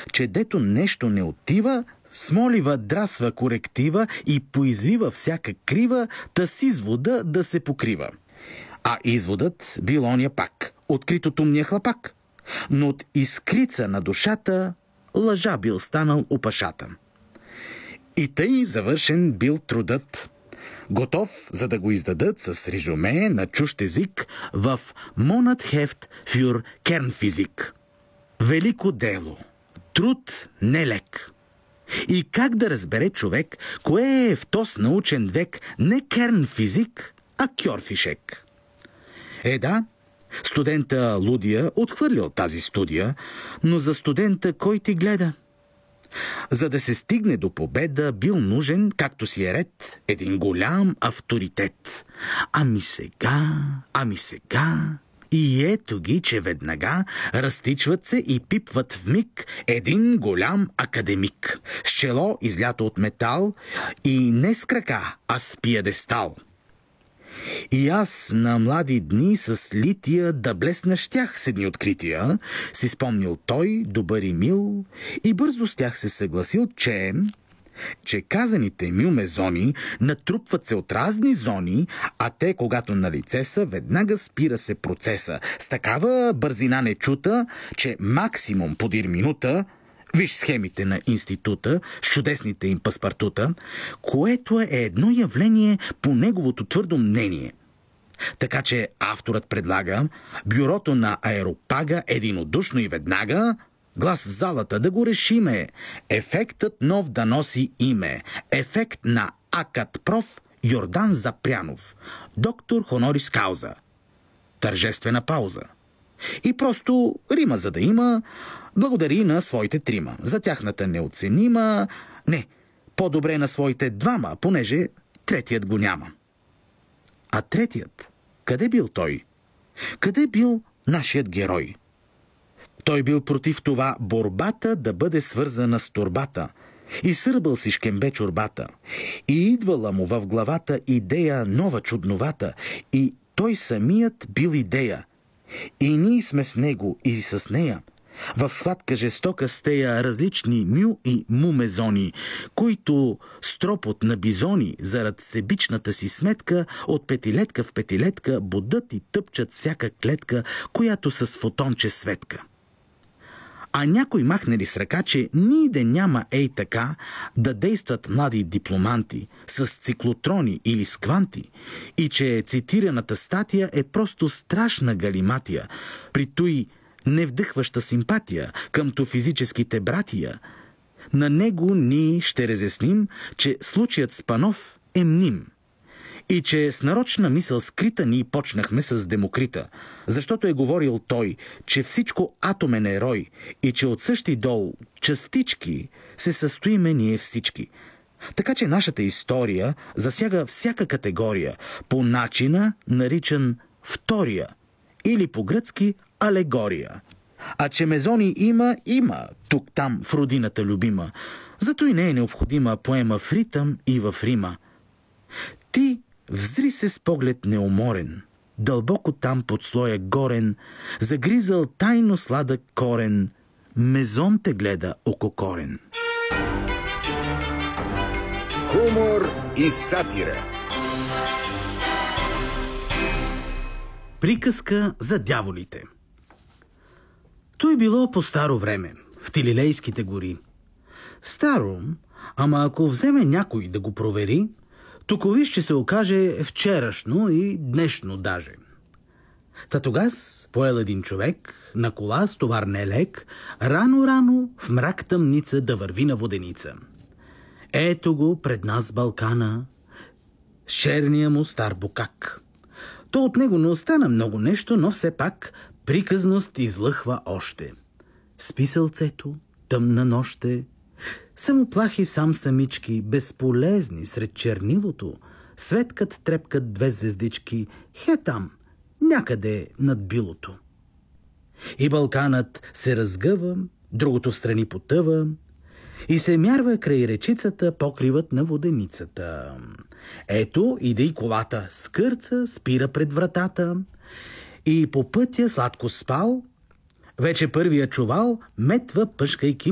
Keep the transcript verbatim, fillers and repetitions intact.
че дето нещо не отива, смолива драсва коректива и поизвива всяка крива, та с извода да се покрива. А изводът бил оня пак, откритото мния хлапак. Но от искрица на душата лъжа бил станал опашата. И тъй завършен бил трудът, готов, за да го издадат с резюме на чужд език в Monat-Heft für Kernphysik. Велико дело, труд нелек. И как да разбере човек, кое е в този научен век не кернфизик, а кьорфишек? Е да, студента Лудия отхвърлял тази студия, но за студента кой ти гледа? За да се стигне до победа, бил нужен, както си е ред, един голям авторитет. Ами сега, ами сега... И ето ги, че веднага разтичват се и пипват в миг един голям академик, с чело излято от метал и не с крака, а с пиедестал. И аз на млади дни с лития да блесна щях с едни открития, си спомнил той, добър и мил, и бързо с тях се съгласил, че... че казаните мюмезони натрупват се от разни зони, а те, когато на лице са, веднага спира се процеса. С такава бързина не чута, че максимум подир минута, виж схемите на института с чудесните им паспартута, което е едно явление по неговото твърдо мнение. Така че авторът предлага бюрото на Аеропага единодушно и веднага глас в залата да го решиме. Ефектът нов да носи име. Ефект на акат проф Йордан Запрянов. Доктор хонорис кауза. Тържествена пауза. И просто рима за да има, благодари на своите трима. За тяхната неоценима... Не, по-добре на своите двама, понеже третият го няма. А третият? Къде бил той? Къде бил нашият герой? Той бил против това борбата да бъде свързана с торбата. И сърбал си шкембе чорбата. И идвала му в главата идея нова чудновата. И той самият бил идея. И ние сме с него и с нея. В схватка жестока с тея различни мю и мумезони, които стропот на бизони зарад себичната си сметка от петилетка в петилетка будат и тъпчат всяка клетка, която с фотонче светка. А някой махнали с ръка, че ниде няма ей така да действат млади дипломанти с циклотрони или с кванти и че цитираната статия е просто страшна галиматия, при той невдъхваща симпатия къмто физическите братия. На него ние ще разясним, че случаят с Панов е мним. И че с нарочна мисъл скрита ние почнахме с Демокрита, защото е говорил той, че всичко атомен е рой и че от същи дол частички се състоиме ние всички. Така че нашата история засяга всяка категория по начина, наричан втория или по-гръцки алегория. А че мезони има, има тук-там в родината любима, зато и не е необходима поема в ритъм и в рима. Ти взри се с поглед неуморен, дълбоко там под слоя горен, загризал тайно сладък корен, мезон те гледа ококорен. Хумор и сатира. Приказка за дяволите. Той било по старо време, в Тилилейските гори. Старо, ама ако вземе някой да го провери, токови ще се окаже вчерашно и днешно даже. Та тогас поел един човек на кола с товар нелек, рано-рано в мрак тъмница да върви на воденица. Ето го пред нас Балкана, с черния му стар букак. То от него не остана много нещо, но все пак приказност излъхва още. Спи сълцето, тъмна нощ е, само плахи сам самички, безполезни сред чернилото, светкат трепкат две звездички, хе там, някъде над билото. И Балканът се разгъва, другото страни потъва, и се мярва край речицата покривът на воденицата. Ето, иде и колата, скърца, спира пред вратата, и по пътя сладко спал, вече първия чувал метва, пъшкайки